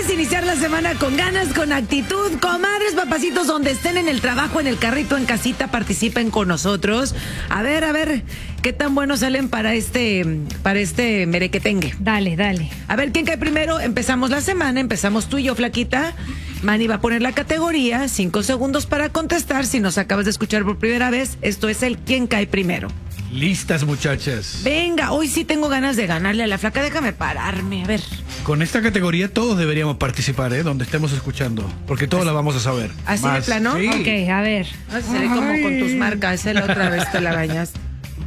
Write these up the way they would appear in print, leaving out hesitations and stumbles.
¿Quieres iniciar la semana con ganas, con actitud? Comadres, papacitos, donde estén en el trabajo, en el carrito, en casita, participen con nosotros. A ver, ¿qué tan buenos salen para este merequetengue? Dale. A ver, ¿quién cae primero? Empezamos la semana, empezamos tú y yo, flaquita. Manny va a poner la categoría, 5 segundos para contestar. Si nos acabas de escuchar por primera vez, esto es el ¿quién cae primero? Listas, muchachas. Venga, hoy sí tengo ganas de ganarle a la flaca, déjame pararme, a ver. Con esta categoría todos deberíamos participar, donde estemos escuchando, porque todos la vamos a saber. ¿Así de plano? Sí. Ok, a ver. No, se ve como con tus marcas, la otra vez te la bañaste.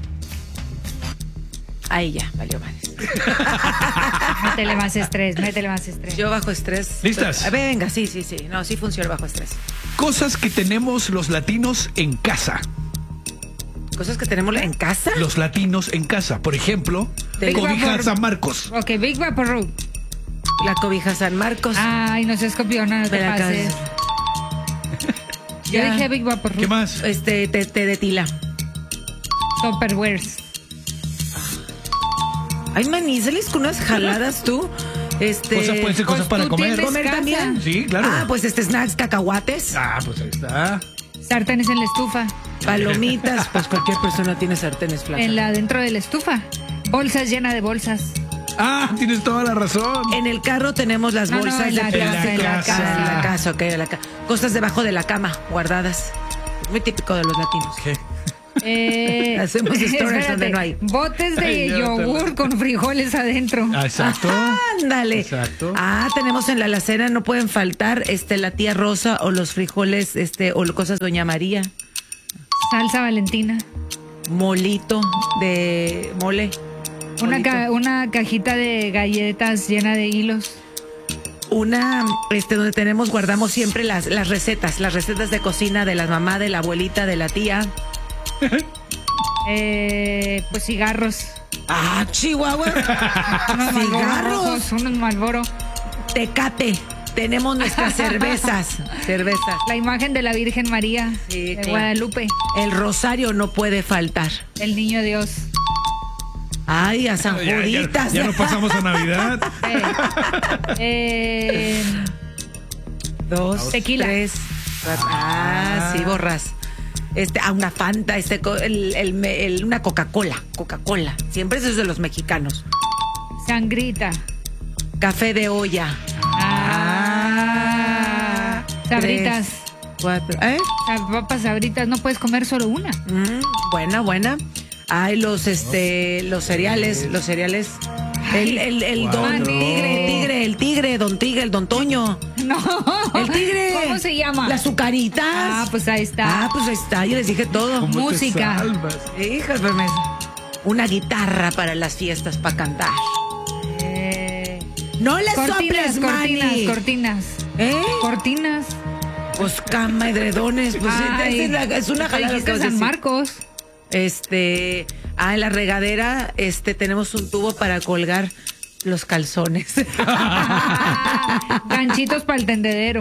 Ahí ya, valió madres. Métele más estrés. Yo bajo estrés. ¿Listas? Venga, sí. No, sí funciona bajo estrés. Cosas que tenemos los latinos en casa. Cosas que tenemos en casa. Los latinos en casa. Por ejemplo, Del cobija vapor. San Marcos. Ok, Big Vaporru. La cobija San Marcos. Ay, no seas copiona, no te De la pases. Yo Ya. dije Big Vaporru. ¿Qué más? Té de tila. Tupperwares. Ay, maní, sales con unas jaladas tú. Cosas pueden ser cosas pues para tú comer. tienes ¿Comer casa. también? Sí, claro. Ah, pues snacks, cacahuates, Pues ahí está. Sartenes en la estufa. palomitas. Pues cualquier persona tiene sartenes flacas. Dentro de la estufa. Bolsas llenas de bolsas. Tienes toda la razón. En el carro tenemos las No, bolsas en de la plástico. casa, en la casa. En la casa, ok, en la casa. Cosas debajo de la cama, guardadas. Muy típico de los latinos. ¿Qué? Hacemos stories espérate, donde no hay. Botes de Ay, ya yogur con frijoles adentro. Exacto. Ándale. Exacto. Tenemos en la alacena, no pueden faltar la tía Rosa o los frijoles, o cosas Doña María. Salsa Valentina. Molito de mole. Molito. Una cajita de galletas llena de hilos. Una, donde guardamos siempre las recetas de cocina de la mamá, de la abuelita, de la tía. Pues cigarros. Chihuahua. Unos Marlboro Cigarros. rojos, unos Marlboro. Tecate. Tenemos nuestras cervezas. La imagen de la Virgen María Sí, de claro. Guadalupe. El rosario no puede faltar. El niño Dios. Ay, a San Juditas. Ya nos pasamos a Navidad. Dos, Tequila. 3, 4. Sí, borras. Una Fanta, una Coca-Cola. Siempre eso es de los mexicanos. Sangrita. Café de olla. Sabritas. 4. Papas sabritas. No puedes comer solo una. Buena. Ay, los cereales. El Wow. don Tigre. el don Toño. No. El tigre. ¿Cómo se llama? Las azucaritas. Pues ahí está. Pues ahí está, yo les dije todo. ¿Cómo te Música. salvas? Hijas, permiso. Una guitarra para las fiestas, para cantar. No le soples, Manny. Cortinas. Cortinas. Pues cama, edredones. Pues Ay, es una jalada. dijiste que vas a San decir. Marcos. En la regadera, tenemos un tubo para colgar los calzones. Ganchitos para el tendedero.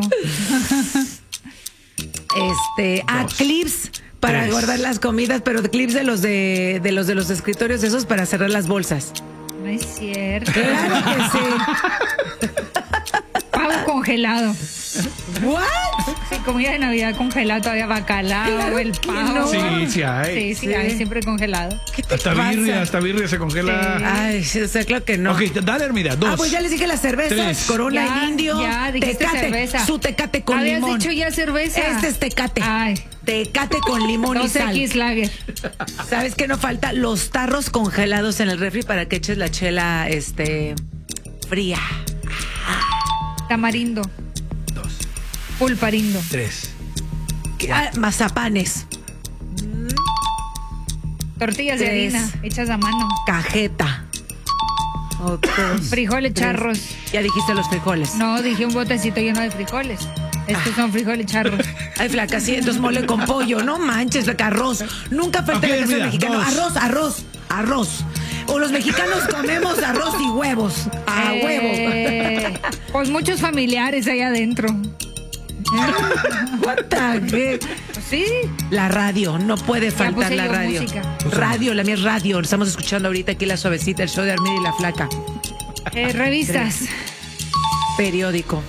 Dos. Clips para 3. guardar las comidas, pero clips de los de los escritorios, esos para cerrar las bolsas. No es cierto. Claro que sí. Pavo congelado. ¿What? Sí, comida de Navidad congelada, todavía bacalao, Claro el que pavo. no. Sí hay. Sí, hay siempre congelado. ¿Qué te Hasta pasa? birria se congela. Ay, sí, o sea, claro que no. Ok, dale, Hermida. 2. Pues ya les dije las cervezas, 3. Corona Ya, el Indio, ya, dijiste Tecate, cerveza. su Tecate con Habías limón. dicho ya cerveza. Este es Tecate. Ay. Tecate con limón y sal. 2X Lager. ¿Sabes qué no falta? Los tarros congelados en el refri para que eches la chela, fría. Tamarindo. 2. Pulparindo. 3. Mazapanes, Tortillas de 3. harina hechas a mano. cajeta. Otros. Frijoles 3. charros. Ya dijiste los frijoles. No, dije un botecito lleno de frijoles. Estos son frijoles charros. Ay, flaca, sí, entonces mole con pollo. No manches, flaca, arroz. Nunca falta Ok, en la casa mira, mexicana. 2. Arroz. O los mexicanos comemos arroz y huevos. A huevo. Pues muchos familiares ahí adentro. What the heck? Pues sí. La radio, no puede faltar puse la yo radio. música. Radio, la mía es radio. Estamos escuchando ahorita aquí la suavecita, el show de Armida y la Flaca. Revistas. Periódico.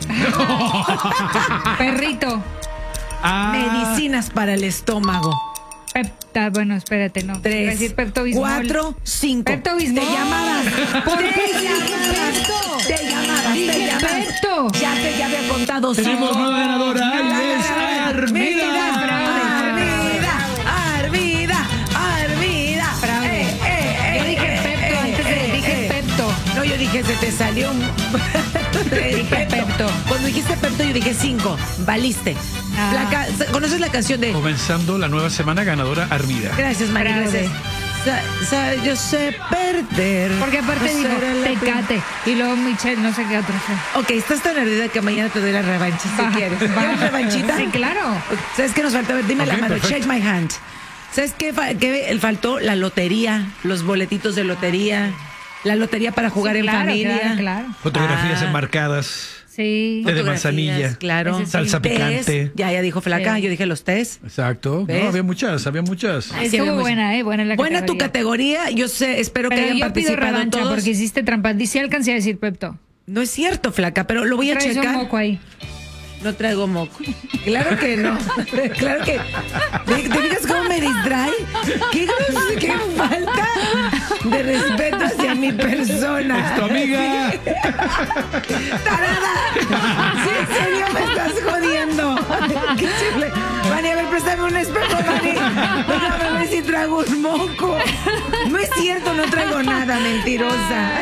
Perrito. Medicinas para el estómago. Bueno, espérate, no. Iba a 3, decir Pepto-Bismol. 4, 5. Pepto-Bismol. Te llamabas. ¿Por Te qué llamabas. Te llamabas. Dije Pepto. Ya había contado. Tenemos 5. nueva ganadora. ¡Ay, es Armida! Armida. Fraude. Yo dije Pepto antes de... Dije Pepto. No, yo dije, se te salió un... Dije Pepto. Cuando dijiste Pepto, yo dije 5. Valiste. ¿Conoces la canción de...? Comenzando la nueva semana, ganadora Armida. Gracias, María. Fraude. Gracias. Yo sé perder. Porque aparte dijo Tecate. Y luego Michelle, no sé qué otro fue. Ok, estás tan ardida que mañana te doy la revancha si quieres. ¿Quieres revanchita? Sí, claro. ¿Sabes qué nos faltó? A ver, dime Ok, la mano. perfecto. Shake my hand. ¿Sabes qué faltó? La lotería, los boletitos de lotería, la lotería para jugar Sí, en claro, familia. Claro. Fotografías Ah. enmarcadas. Sí. Té de Fotografías, manzanilla. claro. Ese sí. Salsa Tés, picante. ya dijo Flaca, Sí. yo dije los tés. Exacto. ¿Ves? No, había muchas. Sí, Estuvo había buena, Buena la Buena tu categoría. categoría, yo sé, espero que Pero hayan yo pido participado revancha todos. porque hiciste trampa. Dice, alcancé a decir Pepto. No es cierto, Flaca, pero lo voy a Traes un checar. moco ahí. No traigo moco. Claro que no. Claro que. ¿Te fijas cómo me distrae? Qué falta de respeto hacia mi persona. ¡Tu amiga! ¡Tarada! ¿Sí, en serio me estás jodiendo? ¡Qué chifle! Mani, a ver, préstame un espejo, Mani. Déjame ver si traigo un moco. No es cierto, no traigo nada, mentirosa.